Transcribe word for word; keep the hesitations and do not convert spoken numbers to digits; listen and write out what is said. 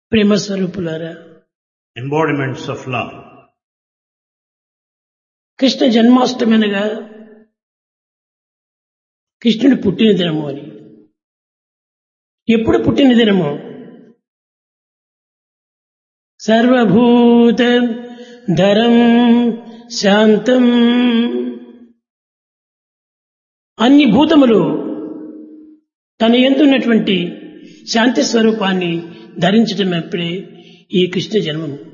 ప్రేమ స్వరూపులారా, embodiments of love. Krishna Janmashtami అనగా కృష్ణుడు పుట్టిన దినము అని. ఎప్పుడు పుట్టిన దినము? సర్వభూత ధరం శాంతం, అన్ని భూతములు తన యందున్నటువంటి శాంతి స్వరూపాన్ని ధరించటం అప్పుడే ఈ కృష్ణ జన్మము.